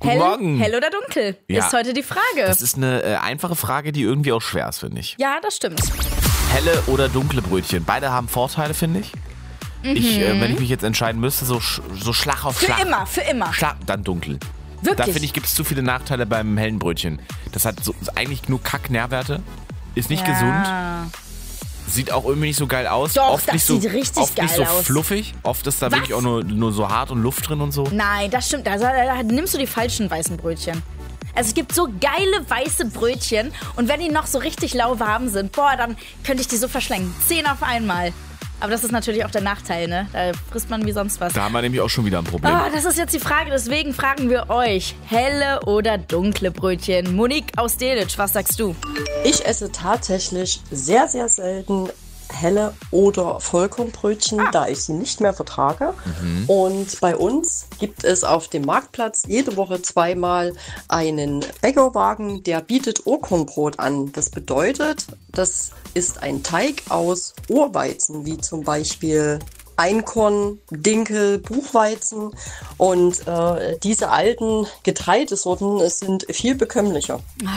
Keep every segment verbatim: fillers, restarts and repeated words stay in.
Guten hell, Morgen. Hell oder dunkel, Ja. ist heute die Frage. Das ist eine äh, einfache Frage, die irgendwie auch schwer ist, finde ich. Ja, das stimmt. Helle oder dunkle Brötchen. Beide haben Vorteile, finde ich. Ich, äh, wenn ich mich jetzt entscheiden müsste, so, sch- so Schlag auf Für Schlag. immer, für immer. Schlag, dann dunkel. Wirklich? Da finde ich, gibt es zu viele Nachteile beim hellen Brötchen. Das hat so, eigentlich nur Kack-Nährwerte. Ist nicht ja. gesund. Sieht auch irgendwie nicht so geil aus. Doch, oft das nicht so, sieht richtig oft geil nicht so aus. fluffig. Oft ist da Was? wirklich auch nur, nur so hart und Luft drin und so. Nein, das stimmt. Also, da, da nimmst du die falschen weißen Brötchen. Also es gibt so geile weiße Brötchen und wenn die noch so richtig lauwarm sind, boah, dann könnte ich die so verschlängen. Zehn auf einmal. Aber das ist natürlich auch der Nachteil, ne? Da frisst man wie sonst was. Da haben wir nämlich auch schon wieder ein Problem. Ah, das ist jetzt die Frage, deswegen fragen wir euch. Helle oder dunkle Brötchen? Monique aus Delitzsch, was sagst du? Ich esse tatsächlich sehr, sehr selten helle oder Vollkornbrötchen, Ah. da ich sie nicht mehr vertrage. Und bei uns gibt es auf dem Marktplatz jede Woche zweimal einen Bäckerwagen, der bietet Urkornbrot an. Das bedeutet, das ist ein Teig aus Urweizen, wie zum Beispiel Einkorn, Dinkel, Buchweizen. Und äh, diese alten Getreidesorten sind viel bekömmlicher.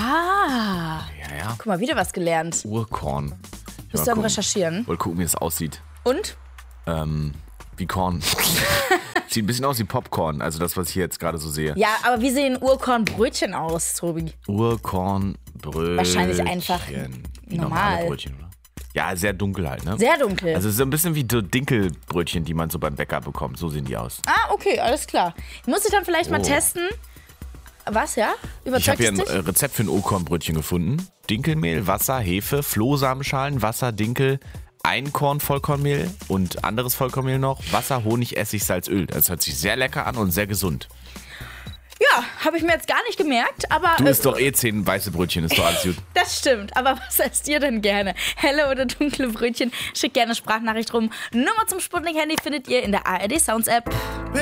Ah, Ja, ja. guck mal, wieder was gelernt. Urkorn. Ich Bist will du am mal gucken. Recherchieren? Wollte gucken, wie es aussieht. Und? Ähm, wie Korn. Sieht ein bisschen aus wie Popcorn, also das, was ich hier jetzt gerade so sehe. Ja, aber wie sehen Urkornbrötchen aus, Tobi? Urkornbrötchen. Wahrscheinlich einfach wie normal. normale Brötchen, oder? Ja, sehr dunkel halt, ne? Sehr dunkel. Also so ein bisschen wie so Dinkelbrötchen, die man so beim Bäcker bekommt. So sehen die aus. Ah, okay, alles klar. Muss ich dann vielleicht mal Oh. testen. Was, ja? Ich habe Überzeugt hier es ein dich? äh, Rezept für ein Urkornbrötchen gefunden. Dinkelmehl, Wasser, Hefe, Flohsamenschalen, Wasser, Dinkel, Einkorn, Vollkornmehl und anderes Vollkornmehl noch. Wasser, Honig, Essig, Salz, Öl. Das hört sich sehr lecker an und sehr gesund. Ja, habe ich mir jetzt gar nicht gemerkt, aber... Du äh, isst doch eh zehn weiße Brötchen, ist doch alles gut. Das stimmt, aber was esst ihr denn gerne? Helle oder dunkle Brötchen? Schickt gerne Sprachnachricht rum. Nummer zum Sputnik-Handy findet ihr in der A R D Sounds App.